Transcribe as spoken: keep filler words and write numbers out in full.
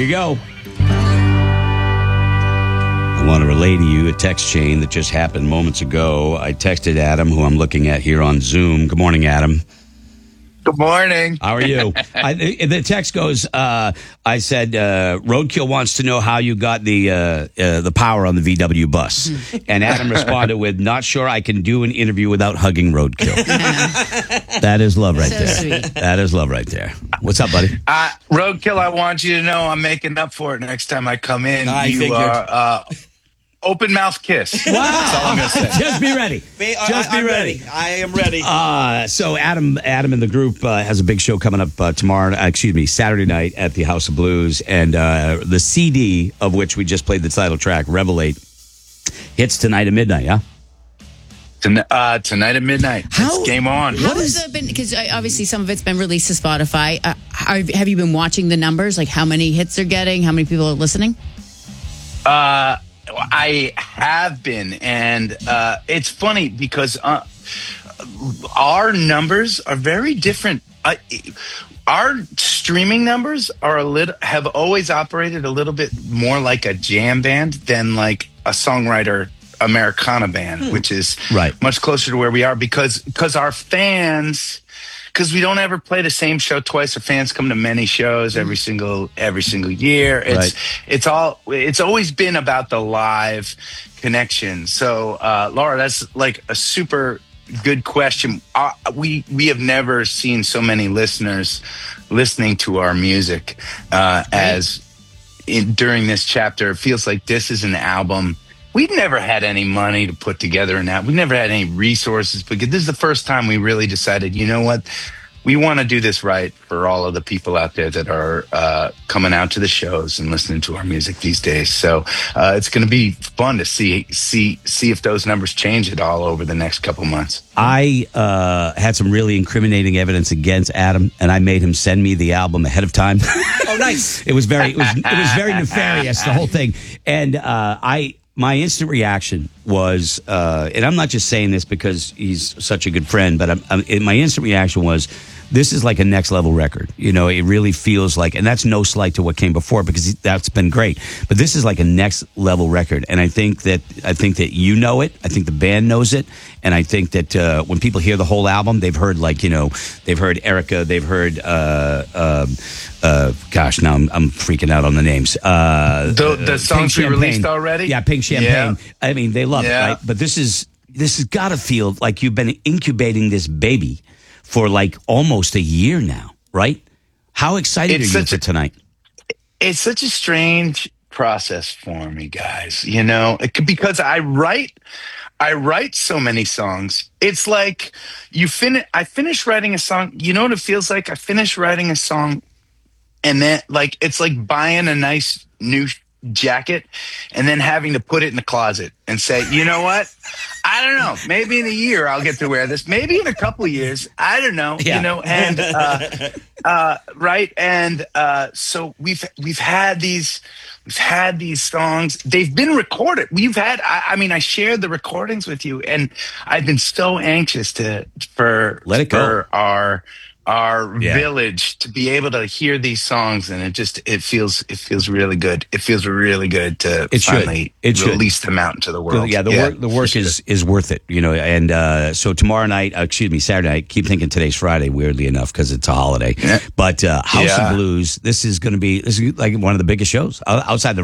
you go. I want to relay to you a text chain that just happened moments ago. I texted Adam, who I'm looking at here on Zoom. Good morning, Adam. Good morning. How are you? I, the text goes, uh, I said, uh, Roadkill wants to know how you got the uh, uh, the power on the V W bus. And Adam responded with, not sure I can do an interview without hugging Roadkill. That is love right So there. sweet. That is love right there. What's up, buddy? Uh, Roadkill, I want you to know I'm making up for it next time I come in. I you figured. are uh, open mouth kiss. Wow. That's all I'm going to say. Just be ready. Ba- I- Just be I'm ready. I am ready. Uh, so Adam, Adam and the group uh, has a big show coming up uh, tomorrow. Uh, excuse me, Saturday night at the House of Blues, and uh, the C D of which we just played the title track, Revelate, hits tonight at midnight. Yeah. Ton- uh, tonight at midnight. How- It's game on. How has it been? Because obviously some of it's been released to Spotify. Uh, are, have you been watching the numbers? Like how many hits they're getting? How many people are listening? Uh, I have been, and uh, it's funny because uh, our numbers are very different. Uh, our streaming numbers are a little have always operated a little bit more like a jam band than like a songwriter Americana band, which is Right. much closer to where we are because because our fans. Because we don't ever play the same show twice. Our fans come to many shows every single every single year. It's Right. it's all it's always been about the live connection. So, uh, Laura, that's like a super good question. Uh, we we have never seen so many listeners listening to our music uh, as in, during this chapter. It feels like this is an album. We've never had any money to put together an album. We've never had any resources because this is the first time we really decided, you know what? We want to do this right for all of the people out there that are uh, coming out to the shows and listening to our music these days. So uh, it's going to be fun to see see see if those numbers change at all over the next couple months. I uh, had some really incriminating evidence against Adam, and I made him send me the album ahead of time. Oh, nice. It was very, it was, it was very nefarious, the whole thing. And uh, I, my instant reaction was, uh, and I'm not just saying this because he's such a good friend, but I'm, I'm, my instant reaction was, this is like a next level record. You know, it really feels like, and that's no slight to what came before because that's been great. But this is like a next level record, and I think that I think that you know it. I think the band knows it, and I think that uh, when people hear the whole album, they've heard like you know, they've heard Erica, they've heard, uh, uh, uh, gosh, now I'm, I'm freaking out on the names. Uh, The, the uh, songs Pink we released Champagne. already? Yeah, Pink Champagne. Yeah. I mean, they love Yeah. it, right? But this is this has got to feel like you've been incubating this baby for like almost a year now, right? How excited It's are you such for a- tonight? It's such a strange process for me, guys. You know, it could, because I write, I write so many songs. It's like you finish. I finish writing a song. You know what it feels like? I finish writing a song, and then like it's like buying a nice new jacket and then having to put it in the closet and say, you know what? I don't know. Maybe in a year I'll get to wear this. Maybe in a couple of years. I don't know. Yeah. You know, and uh, uh, right. And uh, so we've we've had these we've had these songs. They've been recorded. We've had. I, I mean, I shared the recordings with you, and I've been so anxious to for Let it go. for our our Yeah. village to be able to hear these songs, and it just it feels it feels really good. It feels really good to It should. finally It should. release them out into the world. Yeah, the work the work is is worth it, you know. And uh, so tomorrow night, uh, excuse me, Saturday night. Keep thinking today's Friday, weirdly enough, because it's a holiday. Yeah. But uh, House Yeah. of Blues. This is going to be this is like one of the biggest shows O- outside the